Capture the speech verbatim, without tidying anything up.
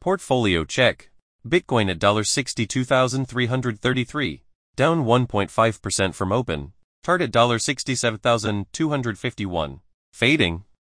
Portfolio check. Bitcoin at sixty-two thousand three hundred thirty-three, down one point five percent from open. Chart at sixty-seven thousand two hundred fifty-one. Fading.